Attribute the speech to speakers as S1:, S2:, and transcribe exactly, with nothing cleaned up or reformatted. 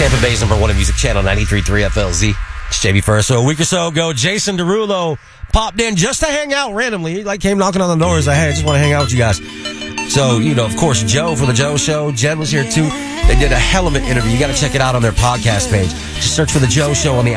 S1: Tampa Bay's number one in music channel, ninety-three point three F L Z. It's J B First. So a week or so ago, Jason Derulo popped in just to hang out randomly. He like came knocking on the door. He's like, hey, I just want to hang out with you guys. So, you know, of course, Joe for the Joe Show. Jen was here too. They did a hell of an interview. You got to check it out on their podcast page. Just search for the Joe Show on the